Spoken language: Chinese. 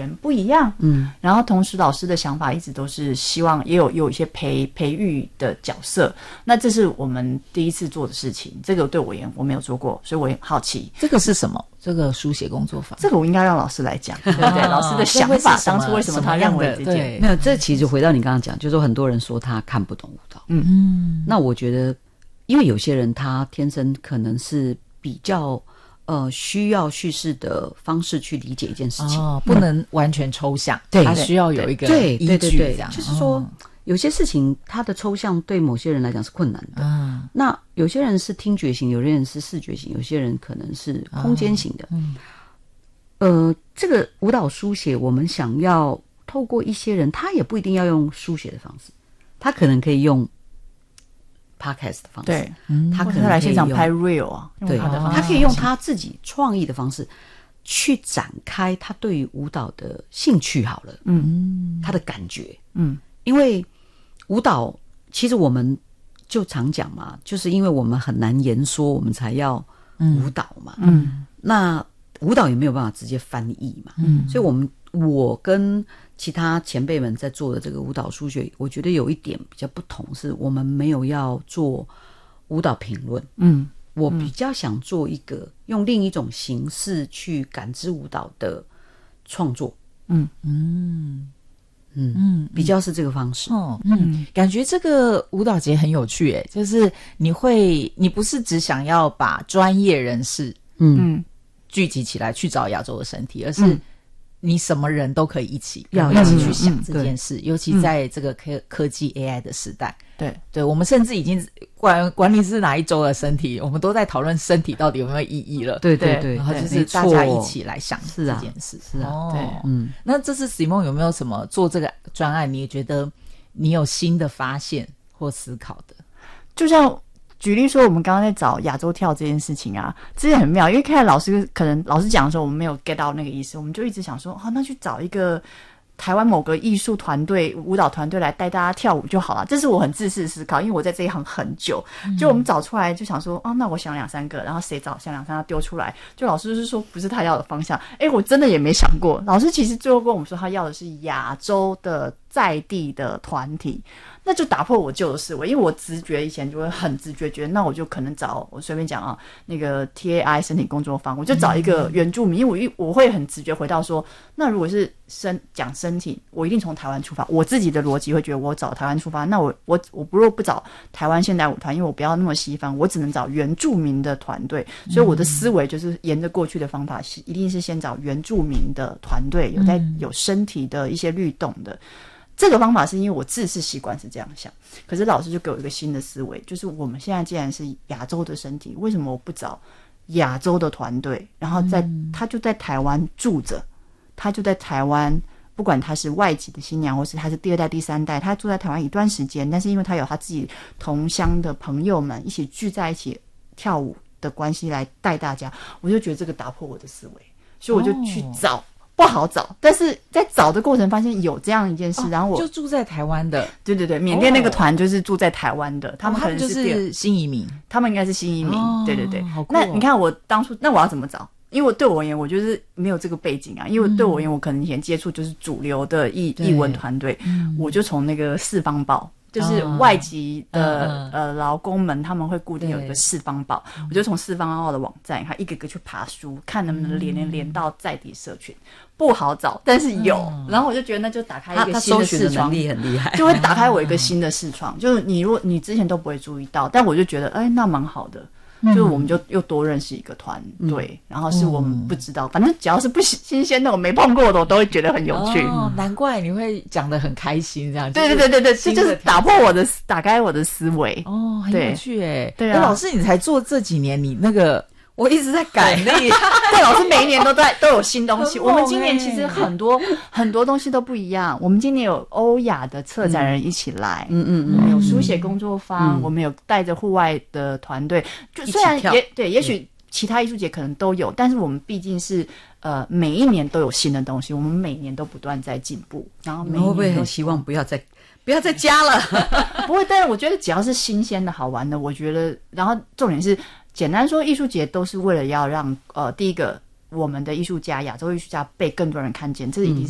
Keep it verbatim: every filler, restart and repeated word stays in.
人不一样，嗯，然后同时老师的想法一直都是希望也有有一些培培育的角色，那这是我们第一次做的事情，这个对我也我没有做过，所以我也好奇这个是什么，这个书写工作坊， 这个我应该让老师来讲，对不对？老师的想法当初为什么他认为这件， 没有，这其实回到你刚刚讲，就是说很多人说他看不懂舞蹈，嗯嗯，那我觉得因为有些人他天生可能是比较呃，需要叙事的方式去理解一件事情， 哦，不能完全抽象， 对， 它需要有一个对依据，这样就是说、哦，有些事情它的抽象对某些人来讲是困难的，嗯，那有些人是听觉型，有些人是视觉型，有些人可能是空间型的，嗯，呃，这个舞蹈书写，我们想要透过一些人，他也不一定要用书写的方式，他可能可以用podcast 的方式， 对， 嗯、他可能来现场拍 real 啊， 对，他可以用他自己创意的方式去展开他对于舞蹈的兴趣好了，嗯，他的感觉，嗯，因为舞蹈其实我们就常讲嘛，就是因为我们很难言说，我们才要舞蹈嘛，嗯，那舞蹈也没有办法直接翻译嘛，嗯，所以我们我跟其他前辈们在做的这个舞蹈书写，我觉得有一点比较不同，是我们没有要做舞蹈评论，嗯，我比较想做一个用另一种形式去感知舞蹈的创作，嗯嗯嗯嗯，比较是这个方式， 哦，嗯，感觉这个舞蹈节很有趣诶，就是你会，你不是只想要把专业人士，嗯，聚集起来去找亚洲的身体，而是、嗯你什么人都可以一起要一起去想这件事、嗯、尤其在这个科、嗯、科技 A I 的时代，对对，我们甚至已经管管你是哪一周的身体，我们都在讨论身体到底有没有意义了， 对对对， 然后就是大家一起来想这件事， 是啊，是啊哦、 对， 嗯，那这次 Simone 有没有什么做这个专案你也觉得你有新的发现或思考的？ 就像举例说，我们刚刚在找亚洲跳这件事情啊，之前很妙，因为看老师可能老师讲的时候，我们没有 get 到那个意思，我们就一直想说，哦，那去找一个台湾某个艺术团队、舞蹈团队来带大家跳舞就好了。这是我很自私的思考，因为我在这一行很久，就我们找出来就想说，哦，那我想两三个，然后谁找想两三个丢出来，就老师就是说不是他要的方向。诶，我真的也没想过，老师其实最后跟我们说，他要的是亚洲的在地的团体。那就打破我旧的思维，因为我直觉以前就会很直觉觉得，那我就可能找我随便讲啊，那个 T A I 身体工作坊，我就找一个原住民，因为我我会很直觉回到说，那如果是身讲身体，我一定从台湾出发，我自己的逻辑会觉得我找台湾出发，那我我我不若不找台湾现代舞团，因为我不要那么西方，我只能找原住民的团队，所以我的思维就是沿着过去的方法，一定是先找原住民的团队，有在有身体的一些律动的。这个方法是因为我自视习惯是这样想，可是老师就给我一个新的思维，就是我们现在既然是亚洲的身体，为什么我不找亚洲的团队，然后在、嗯、他就在台湾住着，他就在台湾，不管他是外籍的新娘或是他是第二代第三代，他住在台湾一段时间，但是因为他有他自己同乡的朋友们一起聚在一起跳舞的关系来带大家，我就觉得这个打破我的思维，所以我就去找、哦不好找，但是在找的过程发现有这样一件事、哦、然后我就住在台湾的， 对对对，缅甸那个团就是住在台湾的、哦、他们可能是、 哦、就是新移民， 他们应该是新移民、哦、对对对、 哦、 那你看我当初那我要怎么找，因为我对我而言我就是没有这个背景啊，因为对我而言我可能以前接触就是主流的艺艺文团队、嗯、我就从那个四方报就是外籍的、哦、呃劳工们他们会固定有一个四方报，我就从四方报的网站看一个个去爬书，看能不能连连连到在地社群，不好找但是有、嗯、然后我就觉得那就打开一个新的视窗， 能力很厉害， 就会打开我一个新的视窗、嗯、就是你如果你之前都不会注意到，但我就觉得哎那蛮好的，就是我们就又多认识一个团队、嗯、然后是我们不知道、嗯、反正只要是不新鲜的我没碰过的我都会觉得很有趣， 哦，难怪你会讲得很开心这样， 对对对对对，这就是打破我的打开我的思维， 哦，很有趣耶， 对啊， 老师你才做这几年，你那个我一直在改对对，老师每一年都在都有新东西。我们今年其实很多很多东西都不一样。我们今年有欧亚的策展人一起来，嗯嗯嗯，有书写工作坊，嗯、我们有带着户外的团队，就虽然也对，也许其他艺术节可能都有，但是我们毕竟是呃每一年都有新的东西，我们每年都不断在进步。然后每一年都会不会很希望不要再不要再加了？ 不会，但是我觉得只要是新鲜的好玩的，我觉得，然后重点是。简单说，艺术节都是为了要让呃，第一个我们的艺术家、亚洲艺术家被更多人看见，这是一定是